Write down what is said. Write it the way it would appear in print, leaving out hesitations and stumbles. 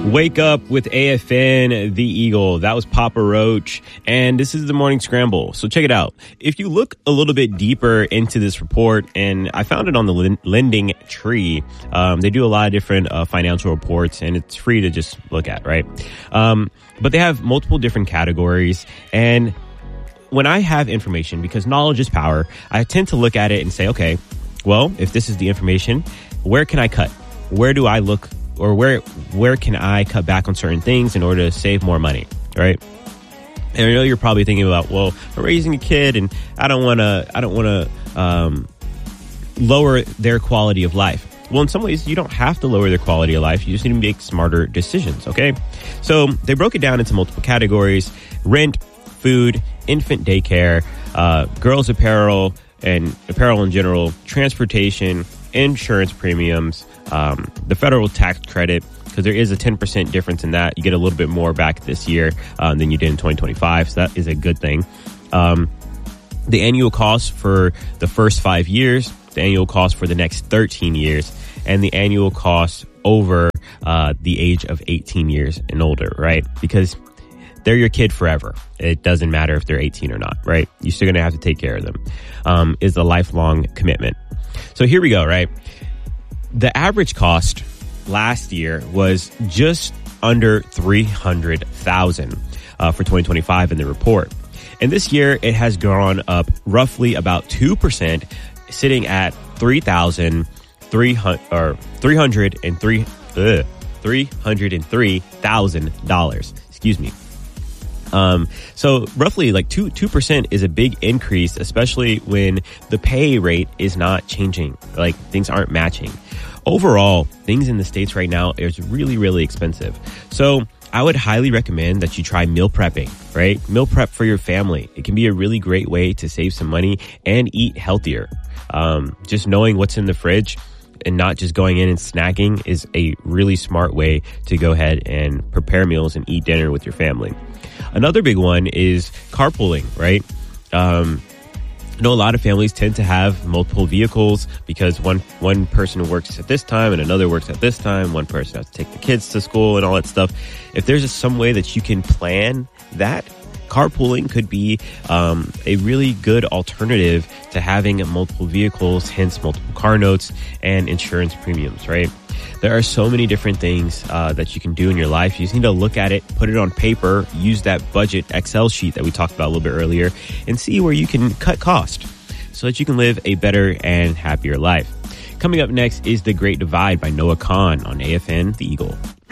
Wake up with AFN, the Eagle. That was Papa Roach. And this is the Morning Scramble. So check it out. If you look a little bit deeper into this report, and I found it on the Lending Tree, they do a lot of different financial reports, and it's free to just look at, right? But they have multiple different categories. And when I have information, because knowledge is power, I tend to look at it and say, okay, well, if this is the information, where can I cut? Where do I look? Or where can I cut back on certain things in order to save more money, right? And I know you're probably thinking about, well, I'm raising a kid and I don't want to lower their quality of life. Well, in some ways, you don't have to lower their quality of life. You just need to make smarter decisions, okay? So they broke it down into multiple categories: rent, food, infant daycare, girls' apparel, and apparel in general, transportation, insurance premiums, the federal tax credit, because there is a 10% difference in that. You get a little bit more back this year than you did in 2025, so that is a good thing. The annual cost for the first 5 years, the annual cost for the next 13 years, and the annual cost over the age of 18 years and older, right? Because they're your kid forever. It doesn't matter if they're 18 or not, right? You're still going to have to take care of them. Is a lifelong commitment. So here we go, right? The average cost last year was just under $300,000 for 2025 in the report. And this year it has gone up roughly about 2%, sitting at $303,000. Excuse me. So roughly like 2% is a big increase, especially when the pay rate is not changing, like things aren't matching. Overall, things in the States right now is really, really expensive. So I would highly recommend that you try meal prepping, right? Meal prep for your family. It can be a really great way to save some money and eat healthier. Just knowing what's in the fridge and not just going in and snacking is a really smart way to go ahead and prepare meals and eat dinner with your family. Another big one is carpooling, right? I know a lot of families tend to have multiple vehicles because one person works at this time and another works at this time. One person has to take the kids to school and all that stuff. If there's some way that you can plan that, carpooling could be a really good alternative to having multiple vehicles, hence multiple car notes and insurance premiums, right? There are so many different things that you can do in your life. You just need to look at it, put it on paper, use that budget Excel sheet that we talked about a little bit earlier, and see where you can cut cost so that you can live a better and happier life. Coming up next is The Great Divide by Noah Kahan on AFN, the Eagle.